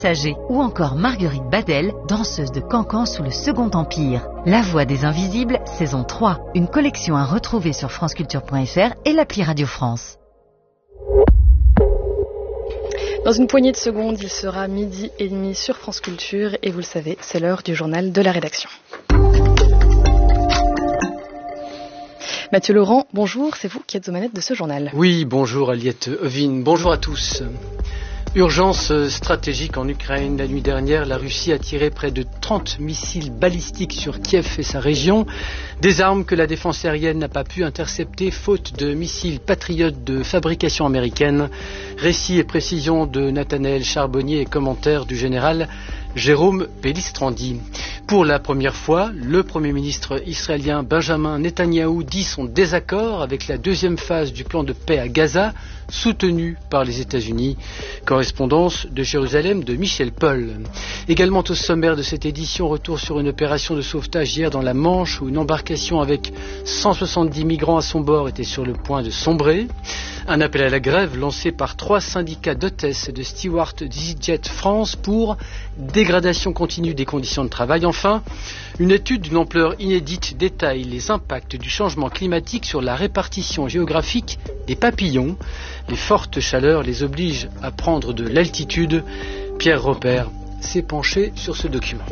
Saget ou encore Marguerite Badel, danseuse de cancan sous le Second Empire. La Voix des Invisibles, saison 3, une collection à retrouver sur franceculture.fr et l'appli Radio France. Dans une poignée de secondes, il sera 12h30 sur France Culture et vous le savez, c'est l'heure du journal de la rédaction. Mathieu Laurent, bonjour, c'est vous qui êtes aux manettes de ce journal. Oui, bonjour Aliette Ovine, bonjour à tous. Urgence stratégique en Ukraine. La nuit dernière, la Russie a tiré près de 30 missiles balistiques sur Kiev et sa région. Des armes que la défense aérienne n'a pas pu intercepter faute de missiles patriotes de fabrication américaine. Récit et précision de Nathanaël Charbonnier et commentaires du général Jérôme Pellistrandi. Pour la première fois, le Premier ministre israélien Benjamin Netanyahou dit son désaccord avec la deuxième phase du plan de paix à Gaza, soutenu par les États-Unis. Correspondance de Jérusalem de Michel Paul. Également au sommaire de cette édition, retour sur une opération de sauvetage hier dans la Manche où une embarcation avec 170 migrants à son bord était sur le point de sombrer. Un appel à la grève lancé par 3 syndicats d'hôtesses et de stewards d'EasyJet France pour dégradation continue des conditions de travail. Enfin, une étude d'une ampleur inédite détaille les impacts du changement climatique sur la répartition géographique des papillons. Les fortes chaleurs les obligent à prendre de l'altitude. Pierre Robert s'est penché sur ce document.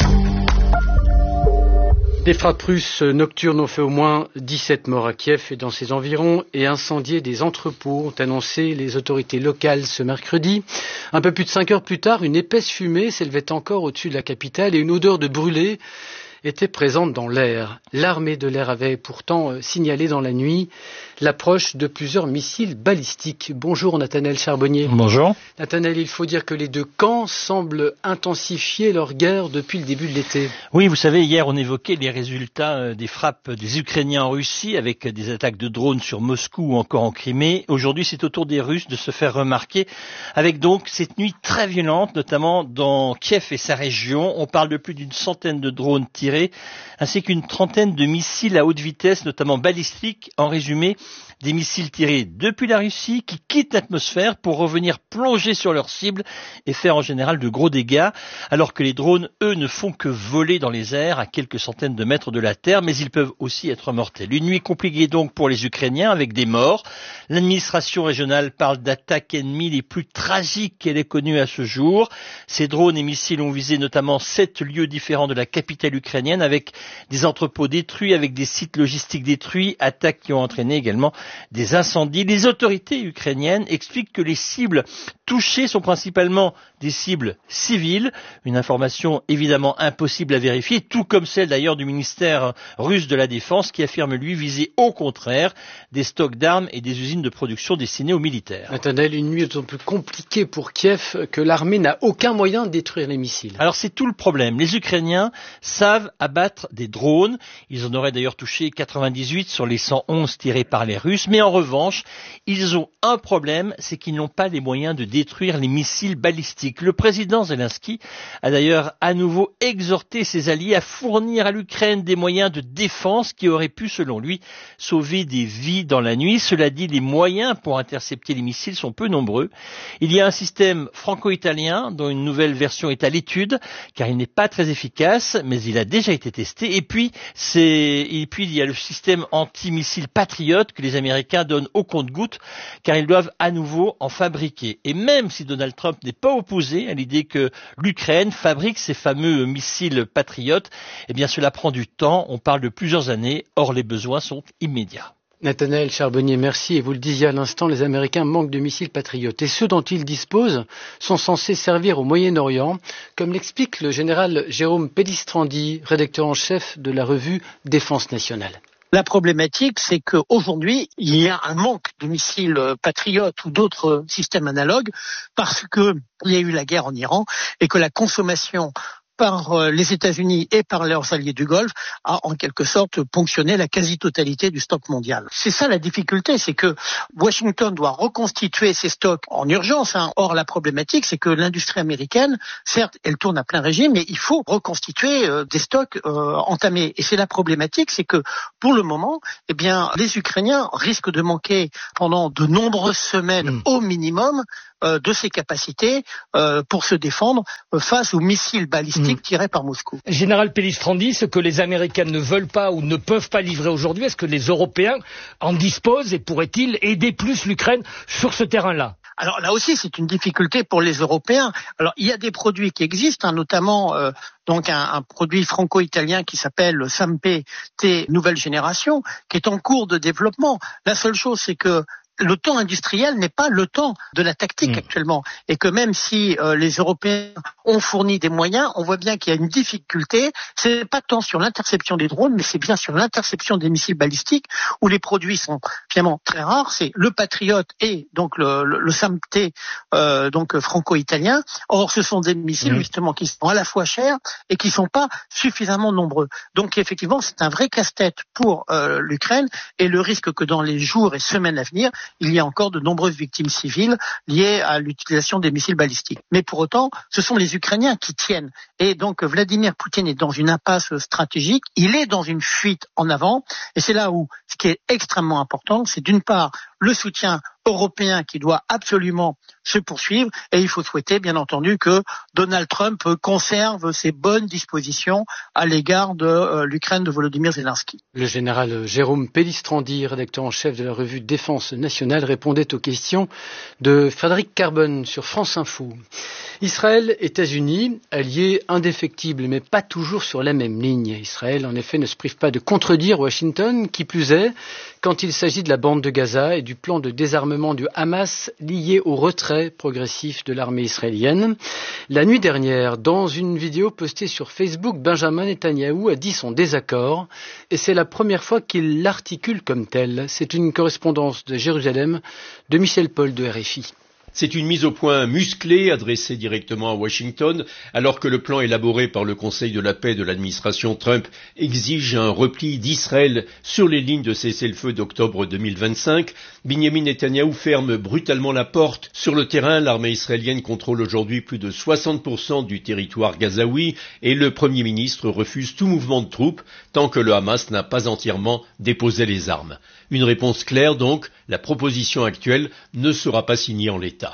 Des frappes russes nocturnes ont fait au moins 17 morts à Kiev et dans ses environs et incendié des entrepôts, ont annoncé les autorités locales ce mercredi. Un peu plus de 5 heures plus tard, une épaisse fumée s'élevait encore au-dessus de la capitale et une odeur de brûlé était présente dans l'air. L'armée de l'air avait pourtant signalé dans la nuit l'approche de plusieurs missiles balistiques. Bonjour Nathanaël Charbonnier. Bonjour. Nathanaël, il faut dire que les deux camps semblent intensifier leur guerre depuis le début de l'été. Oui, vous savez, hier on évoquait les résultats des frappes des Ukrainiens en Russie avec des attaques de drones sur Moscou ou encore en Crimée. Aujourd'hui, c'est au tour des Russes de se faire remarquer avec donc cette nuit très violente, notamment dans Kiev et sa région. On parle de plus d'une centaine de drones tirés ainsi qu'une trentaine de missiles à haute vitesse, notamment balistiques. En résumé, des missiles tirés depuis la Russie qui quittent l'atmosphère pour revenir plonger sur leur cible et faire en général de gros dégâts, alors que les drones, eux, ne font que voler dans les airs à quelques centaines de mètres de la terre, mais ils peuvent aussi être mortels. Une nuit compliquée donc pour les Ukrainiens avec des morts. L'administration régionale parle d'attaques ennemies les plus tragiques qu'elle ait connues à ce jour. Ces drones et missiles ont visé notamment 7 lieux différents de la capitale ukrainienne avec des entrepôts détruits, avec des sites logistiques détruits, attaques qui ont entraîné également des incendies. Les autorités ukrainiennes expliquent que les cibles touchées sont principalement des cibles civiles, une information évidemment impossible à vérifier, tout comme celle d'ailleurs du ministère russe de la Défense qui affirme lui viser au contraire des stocks d'armes et des usines de production destinées aux militaires. Nathanaël, une nuit d'autant plus compliquée pour Kiev que l'armée n'a aucun moyen de détruire les missiles. Alors c'est tout le problème. Les Ukrainiens savent abattre des drones. Ils en auraient d'ailleurs touché 98 sur les 111 tirés par les Russes. Mais en revanche, ils ont un problème, c'est qu'ils n'ont pas les moyens de détruire les missiles balistiques. Le président Zelensky a d'ailleurs à nouveau exhorté ses alliés à fournir à l'Ukraine des moyens de défense qui auraient pu, selon lui, sauver des vies dans la nuit. Cela dit, les moyens pour intercepter les missiles sont peu nombreux. Il y a un système franco-italien dont une nouvelle version est à l'étude, car il n'est pas très efficace, mais il a déjà été testé. Et puis il y a le système anti-missile Patriot que les Américains donnent au compte-gouttes, car ils doivent à nouveau en fabriquer. Et même si Donald Trump n'est pas opposé à l'idée que l'Ukraine fabrique ces fameux missiles Patriot, eh bien cela prend du temps, on parle de plusieurs années, or les besoins sont immédiats. Nathanaël Charbonnier, merci. Et vous le disiez à l'instant, les Américains manquent de missiles patriotes. Et ceux dont ils disposent sont censés servir au Moyen-Orient, comme l'explique le général Jérôme Pellistrandi, rédacteur en chef de la revue Défense nationale. La problématique, c'est qu'aujourd'hui, il y a un manque de missiles patriotes ou d'autres systèmes analogues parce qu'il y a eu la guerre en Iran et que la consommation par les États-Unis et par leurs alliés du Golfe a en quelque sorte ponctionné la quasi-totalité du stock mondial. C'est ça la difficulté, c'est que Washington doit reconstituer ses stocks en urgence. Or, la problématique, c'est que l'industrie américaine, certes, elle tourne à plein régime, mais il faut reconstituer des stocks entamés. Et c'est la problématique, c'est que pour le moment, eh bien, les Ukrainiens risquent de manquer pendant de nombreuses semaines au minimum de ses capacités pour se défendre face aux missiles balistiques tirés par Moscou. Général Pellistrandi, ce que les Américains ne veulent pas ou ne peuvent pas livrer aujourd'hui, est-ce que les Européens en disposent et pourraient-ils aider plus l'Ukraine sur ce terrain-là ? Alors là aussi, c'est une difficulté pour les Européens. Alors il y a des produits qui existent, notamment donc un produit franco-italien qui s'appelle le Samp T nouvelle génération, qui est en cours de développement. La seule chose, c'est que le temps industriel n'est pas le temps de la tactique actuellement, et que même si les Européens ont fourni des moyens, on voit bien qu'il y a une difficulté. C'est pas tant sur l'interception des drones, mais c'est bien sur l'interception des missiles balistiques où les produits sont finalement très rares. C'est le Patriot et donc le Samp T donc franco-italien. Or, ce sont des missiles justement qui sont à la fois chers et qui sont pas suffisamment nombreux. Donc effectivement, c'est un vrai casse-tête pour l'Ukraine, et le risque que dans les jours et semaines à venir, il y a encore de nombreuses victimes civiles liées à l'utilisation des missiles balistiques. Mais pour autant, ce sont les Ukrainiens qui tiennent. Et donc, Vladimir Poutine est dans une impasse stratégique. Il est dans une fuite en avant. Et c'est là où, ce qui est extrêmement important, c'est d'une part le soutien européen qui doit absolument se poursuivre, et il faut souhaiter bien entendu que Donald Trump conserve ses bonnes dispositions à l'égard de l'Ukraine de Volodymyr Zelensky. Le général Jérôme Pellistrandi, rédacteur en chef de la revue Défense nationale, répondait aux questions de Frédéric Carbone sur France Info. Israël, États-Unis, alliés indéfectibles, mais pas toujours sur la même ligne. Israël, en effet, ne se prive pas de contredire Washington, qui plus est, quand il s'agit de la bande de Gaza et du plan de désarmement du Hamas lié au retrait progressif de l'armée israélienne. La nuit dernière, dans une vidéo postée sur Facebook, Benjamin Netanyahou a dit son désaccord, et c'est la première fois qu'il l'articule comme tel. C'est une correspondance de Jérusalem de Michel Paul de RFI. C'est une mise au point musclée adressée directement à Washington, alors que le plan élaboré par le Conseil de la paix de l'administration Trump exige un repli d'Israël sur les lignes de cessez-le-feu d'octobre 2025. Binyamin Netanyahou ferme brutalement la porte. Sur le terrain, l'armée israélienne contrôle aujourd'hui plus de 60% du territoire gazaoui, et le Premier ministre refuse tout mouvement de troupes tant que le Hamas n'a pas entièrement déposé les armes. Une réponse claire donc, la proposition actuelle ne sera pas signée en l'état.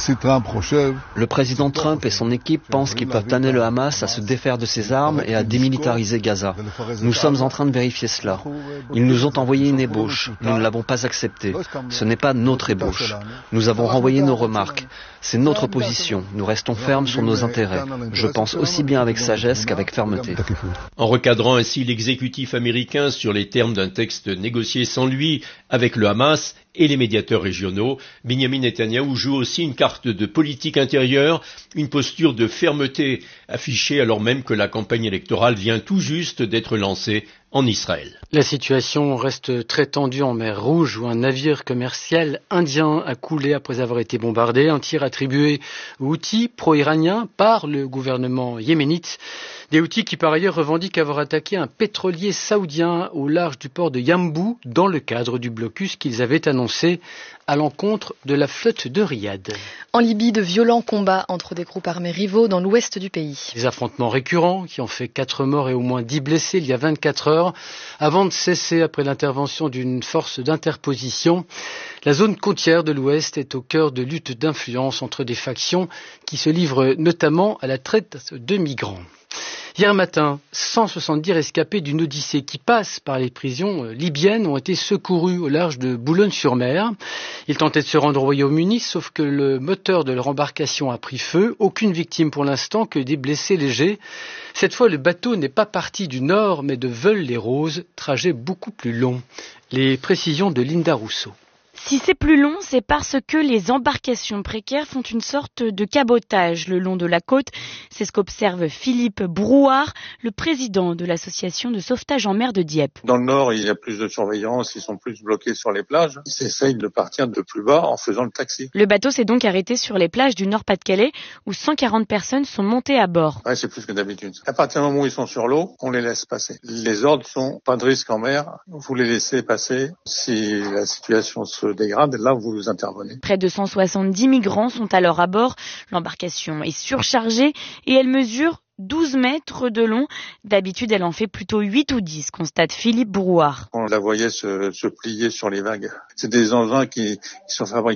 Le président Trump et son équipe pensent qu'ils peuvent amener le Hamas à se défaire de ses armes et à démilitariser Gaza. Nous sommes en train de vérifier cela. Ils nous ont envoyé une ébauche. Nous ne l'avons pas acceptée. Ce n'est pas notre ébauche. Nous avons renvoyé nos remarques. C'est notre position. Nous restons fermes sur nos intérêts. Je pense aussi bien avec sagesse qu'avec fermeté. En recadrant ainsi l'exécutif américain sur les termes d'un texte négocié sans lui avec le Hamas et les médiateurs régionaux, Binyamin Netanyahou joue aussi une carte de politique intérieure, une posture de fermeté affichée alors même que la campagne électorale vient tout juste d'être lancée en Israël. La situation reste très tendue en mer Rouge, où un navire commercial indien a coulé après avoir été bombardé. Un tir attribué aux Houthis pro-iraniens par le gouvernement yéménite. Des Houthis qui par ailleurs revendiquent avoir attaqué un pétrolier saoudien au large du port de Yambou dans le cadre du blocus qu'ils avaient annoncé à l'encontre de la flotte de Riyad. En Libye, de violents combats entre des groupes armés rivaux dans l'ouest du pays. Des affrontements récurrents qui ont fait 4 morts et au moins 10 blessés il y a 24 heures avant de cesser après l'intervention d'une force d'interposition. La zone côtière de l'ouest est au cœur de luttes d'influence entre des factions qui se livrent notamment à la traite de migrants. Hier matin, 170 rescapés d'une odyssée qui passe par les prisons libyennes ont été secourus au large de Boulogne-sur-Mer. Ils tentaient de se rendre au Royaume-Uni, sauf que le moteur de leur embarcation a pris feu. Aucune victime pour l'instant, que des blessés légers. Cette fois, le bateau n'est pas parti du nord, mais de Veules-les-Roses, trajet beaucoup plus long. Les précisions de Linda Rousseau. Si c'est plus long, c'est parce que les embarcations précaires font une sorte de cabotage le long de la côte. C'est ce qu'observe Philippe Brouard, le président de l'association de sauvetage en mer de Dieppe. Dans le nord, il y a plus de surveillance, ils sont plus bloqués sur les plages. Ils essayent de partir de plus bas en faisant le taxi. Le bateau s'est donc arrêté sur les plages du Nord-Pas-de-Calais où 140 personnes sont montées à bord. Ouais, c'est plus que d'habitude. À partir du moment où ils sont sur l'eau, on les laisse passer. Les ordres sont pas de risque en mer, vous les laissez passer. Si la situation se dégrade, là vous intervenez. Près de 170 migrants sont alors à bord. L'embarcation est surchargée et elle mesure 12 mètres de long. D'habitude, elle en fait plutôt 8 ou 10, constate Philippe Brouard. On la voyait se plier sur les vagues. C'est des engins qui sont fabriqués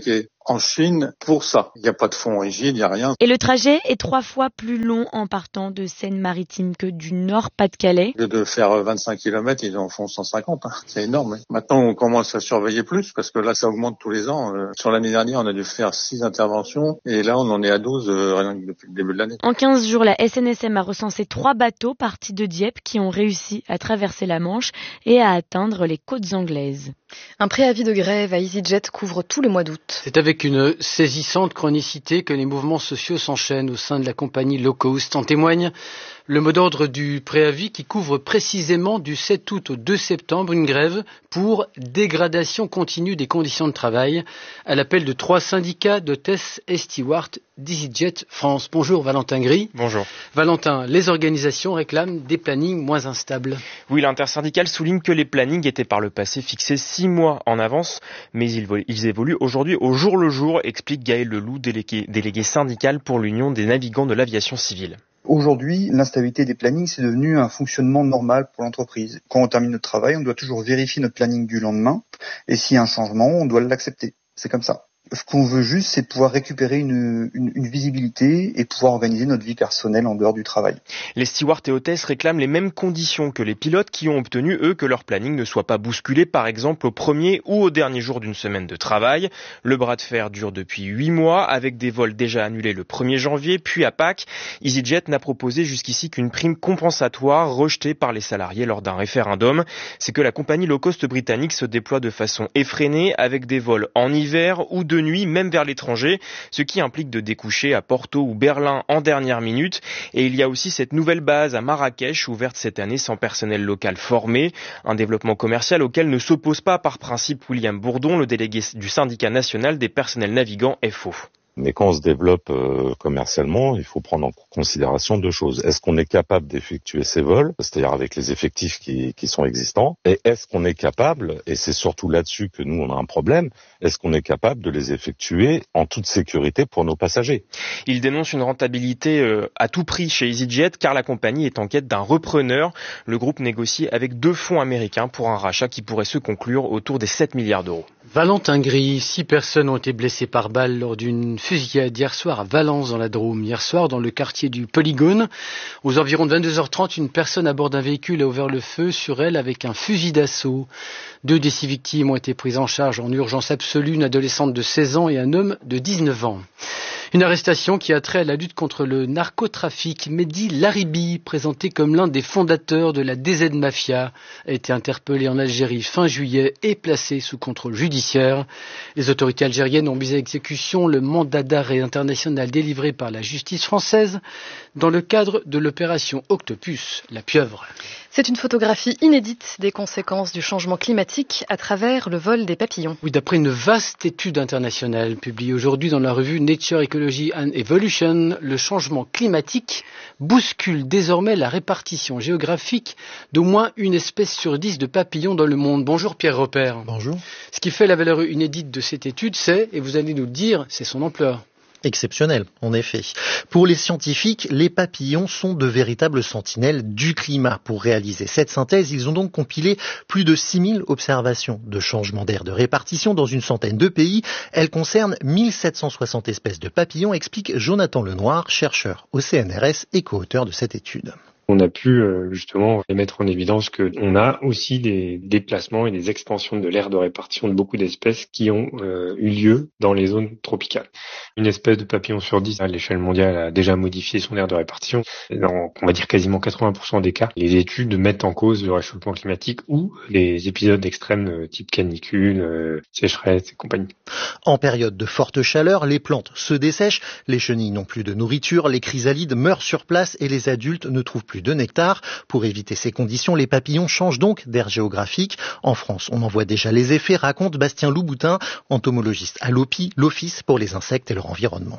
en Chine pour ça. Il n'y a pas de fonds rigides, il n'y a rien. Et le trajet est 3 fois plus long en partant de Seine-Maritime que du Nord-Pas-de-Calais. Au lieu de faire 25 km, ils en font 150. C'est énorme. Maintenant, on commence à surveiller plus parce que là, ça augmente tous les ans. Sur l'année dernière, on a dû faire 6 interventions et là, on en est à 12 rien que depuis le début de l'année. En 15 jours, la SNSM a recensé 3 bateaux partis de Dieppe qui ont réussi à traverser la Manche et à atteindre les côtes anglaises. Un préavis de grève à EasyJet couvre tout le mois d'août. C'est avec une saisissante chronicité que les mouvements sociaux s'enchaînent au sein de la compagnie low cost. En témoigne le mot d'ordre du préavis qui couvre précisément du 7 août au 2 septembre une grève pour dégradation continue des conditions de travail à l'appel de 3 syndicats d'hôtesses et stewards d'EasyJet France. Bonjour Valentin Gris. Bonjour. Valentin, les organisations réclament des plannings moins instables. Oui, l'intersyndicale souligne que les plannings étaient par le passé fixés 6 mois en avance, mais ils évoluent aujourd'hui au jour le jour, explique Gaël Leloup, délégué syndical pour l'Union des navigants de l'aviation civile. Aujourd'hui, l'instabilité des plannings, c'est devenu un fonctionnement normal pour l'entreprise. Quand on termine notre travail, on doit toujours vérifier notre planning du lendemain, et s'il y a un changement, on doit l'accepter. C'est comme ça. Ce qu'on veut juste, c'est pouvoir récupérer une visibilité et pouvoir organiser notre vie personnelle en dehors du travail. Les stewards et hôtesses réclament les mêmes conditions que les pilotes qui ont obtenu, eux, que leur planning ne soit pas bousculé, par exemple, au premier ou au dernier jour d'une semaine de travail. Le bras de fer dure depuis 8 mois, avec des vols déjà annulés le 1er janvier, puis à Pâques. EasyJet n'a proposé jusqu'ici qu'une prime compensatoire rejetée par les salariés lors d'un référendum. C'est que la compagnie low cost britannique se déploie de façon effrénée, avec des vols en hiver ou de nuit, même vers l'étranger, ce qui implique de découcher à Porto ou Berlin en dernière minute. Et il y a aussi cette nouvelle base à Marrakech, ouverte cette année sans personnel local formé. Un développement commercial auquel ne s'oppose pas par principe William Bourdon, le délégué du syndicat national des personnels navigants FO. Mais quand on se développe commercialement, il faut prendre en considération 2 choses. Est-ce qu'on est capable d'effectuer ces vols, c'est-à-dire avec les effectifs qui sont existants, et est-ce qu'on est capable, et c'est surtout là-dessus que nous on a un problème, est-ce qu'on est capable de les effectuer en toute sécurité pour nos passagers? Il dénonce une rentabilité à tout prix chez EasyJet car la compagnie est en quête d'un repreneur. Le groupe négocie avec 2 fonds américains pour un rachat qui pourrait se conclure autour des 7 milliards d'euros. Valentin Gris, 6 personnes ont été blessées par balle lors d'une fusillade hier soir à Valence dans la Drôme. Hier soir, dans le quartier du Polygone, aux environs de 22h30, une personne à bord d'un véhicule a ouvert le feu sur elle avec un fusil d'assaut. 2 des 6 victimes ont été prises en charge en urgence absolue, une adolescente de 16 ans et un homme de 19 ans. Une arrestation qui a trait à la lutte contre le narcotrafic. Mehdi Laribi, présenté comme l'un des fondateurs de la DZ Mafia, a été interpellé en Algérie fin juillet et placé sous contrôle judiciaire. Les autorités algériennes ont mis à exécution le mandat d'arrêt international délivré par la justice française dans le cadre de l'opération Octopus, la pieuvre. C'est une photographie inédite des conséquences du changement climatique à travers le vol des papillons. Oui, d'après une vaste étude internationale publiée aujourd'hui dans la revue Nature Ecology and Evolution, le changement climatique bouscule désormais la répartition géographique d'au moins une espèce sur 10 de papillons dans le monde. Bonjour Pierre Repère. Bonjour. Ce qui fait la valeur inédite de cette étude, c'est, et vous allez nous le dire, c'est son ampleur. Exceptionnel, en effet. Pour les scientifiques, les papillons sont de véritables sentinelles du climat. Pour réaliser cette synthèse, ils ont donc compilé plus de 6000 observations de changements d'air de répartition dans une centaine de pays. Elles concernent 1760 espèces de papillons, explique Jonathan Lenoir, chercheur au CNRS et co-auteur de cette étude. On a pu justement mettre en évidence qu'on a aussi des déplacements et des extensions de l'aire de répartition de beaucoup d'espèces qui ont eu lieu dans les zones tropicales. Une espèce de papillon sur 10 à l'échelle mondiale a déjà modifié son aire de répartition. Dans, on va dire quasiment 80% des cas, les études mettent en cause le réchauffement climatique ou les épisodes extrêmes type canicule, sécheresse et compagnie. En période de forte chaleur, les plantes se dessèchent, les chenilles n'ont plus de nourriture, les chrysalides meurent sur place et les adultes ne trouvent plus de nectar. Pour éviter ces conditions, les papillons changent donc d'aire géographique. En France, on en voit déjà les effets, raconte Bastien Louboutin, entomologiste à l'OPI, l'Office pour les insectes et leur environnement.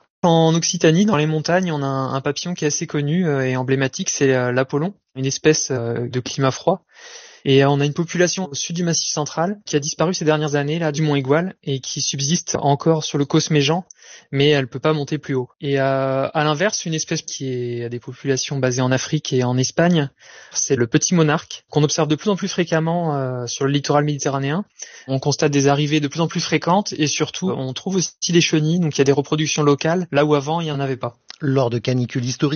En Occitanie, dans les montagnes, on a un papillon qui est assez connu et emblématique, c'est l'Apollon, une espèce de climat froid Et on a une population au sud du Massif central qui a disparu ces dernières années, là, du Mont Igual, et qui subsiste encore sur le Causse-Méjean, mais elle peut pas monter plus haut. Et à l'inverse, une espèce qui a des populations basées en Afrique et en Espagne, c'est le petit monarque, qu'on observe de plus en plus fréquemment sur le littoral méditerranéen. On constate des arrivées de plus en plus fréquentes et surtout, on trouve aussi des chenilles, donc il y a des reproductions locales, là où avant il n'y en avait pas. Lors de canicules historiques,